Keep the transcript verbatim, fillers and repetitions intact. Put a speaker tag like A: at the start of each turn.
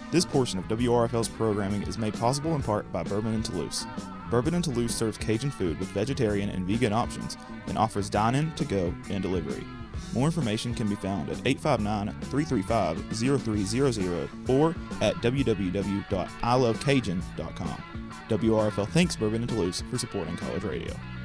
A: This portion of W R F L's programming is made possible in part by Bourbon and Toulouse. Bourbon and Toulouse serves Cajun food with vegetarian and vegan options and offers dine-in, to-go, and delivery. More information can be found at eight five nine, three three five, zero three zero zero or at w w w dot i love cajun dot com. W R F L thanks Bourbon and Toulouse for supporting college radio.